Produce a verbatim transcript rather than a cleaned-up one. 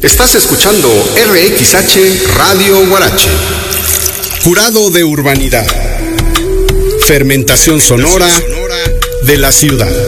Estás escuchando R X H Radio Huarache. Jurado de urbanidad. Fermentación sonora de la ciudad.